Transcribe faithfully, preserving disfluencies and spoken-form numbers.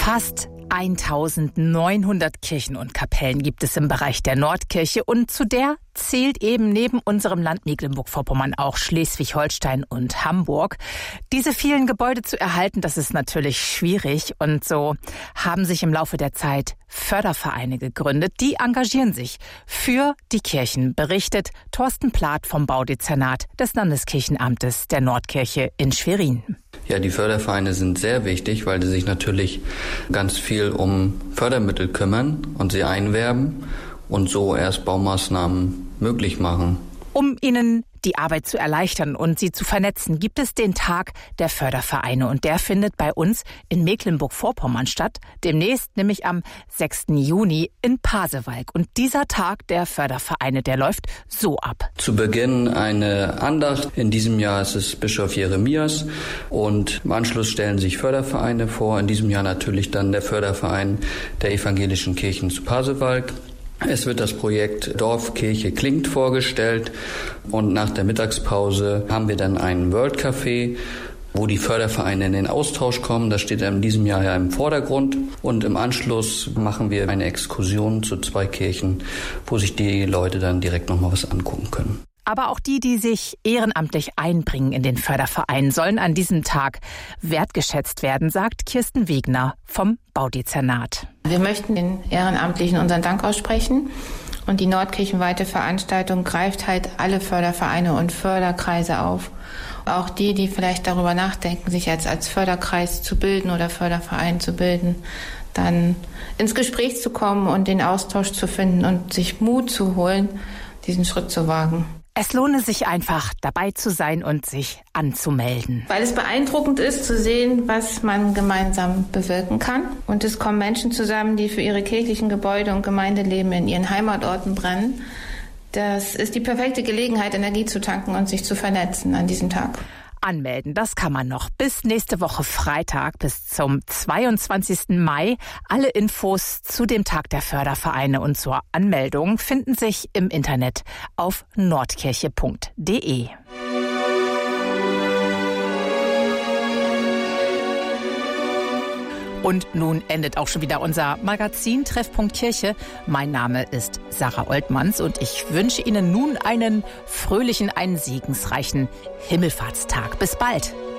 Fast eintausendneunhundert Kirchen und Kapellen gibt es im Bereich der Nordkirche und zu der zählt eben neben unserem Land Mecklenburg-Vorpommern auch Schleswig-Holstein und Hamburg. Diese vielen Gebäude zu erhalten, das ist natürlich schwierig und so haben sich im Laufe der Zeit Fördervereine gegründet, die engagieren sich für die Kirchen, berichtet Thorsten Plath vom Baudezernat des Landeskirchenamtes der Nordkirche in Schwerin. Ja, die Fördervereine sind sehr wichtig, weil sie sich natürlich ganz viel um Fördermittel kümmern und sie einwerben und so erst Baumaßnahmen möglich machen. Um ihnen die Arbeit zu erleichtern und sie zu vernetzen, gibt es den Tag der Fördervereine und der findet bei uns in Mecklenburg-Vorpommern statt, demnächst nämlich am sechsten Juni in Pasewalk. Und dieser Tag der Fördervereine, der läuft so ab. Zu Beginn eine Andacht. In diesem Jahr ist es Bischof Jeremias und im Anschluss stellen sich Fördervereine vor. In diesem Jahr natürlich dann der Förderverein der evangelischen Kirchen zu Pasewalk. Es wird das Projekt Dorf, Kirche, Klingt vorgestellt und nach der Mittagspause haben wir dann einen World Café, wo die Fördervereine in den Austausch kommen. Das steht in diesem Jahr ja im Vordergrund und im Anschluss machen wir eine Exkursion zu zwei Kirchen, wo sich die Leute dann direkt nochmal was angucken können. Aber auch die, die sich ehrenamtlich einbringen in den Förderverein, sollen an diesem Tag wertgeschätzt werden, sagt Kirsten Wegner vom Baudezernat. Wir möchten den Ehrenamtlichen unseren Dank aussprechen. Und die nordkirchenweite Veranstaltung greift halt alle Fördervereine und Förderkreise auf. Auch die, die vielleicht darüber nachdenken, sich jetzt als Förderkreis zu bilden oder Förderverein zu bilden, dann ins Gespräch zu kommen und den Austausch zu finden und sich Mut zu holen, diesen Schritt zu wagen. Es lohne sich einfach, dabei zu sein und sich anzumelden. Weil es beeindruckend ist, zu sehen, was man gemeinsam bewirken kann. Und es kommen Menschen zusammen, die für ihre kirchlichen Gebäude und Gemeindeleben in ihren Heimatorten brennen. Das ist die perfekte Gelegenheit, Energie zu tanken und sich zu vernetzen an diesem Tag. Anmelden, das kann man noch bis nächste Woche Freitag bis zum zweiundzwanzigsten Mai. Alle Infos zu dem Tag der Fördervereine und zur Anmeldung finden sich im Internet auf nordkirche punkt de. Und nun endet auch schon wieder unser Magazin Treffpunkt Kirche. Mein Name ist Sarah Oltmanns und ich wünsche Ihnen nun einen fröhlichen, einen segensreichen Himmelfahrtstag. Bis bald.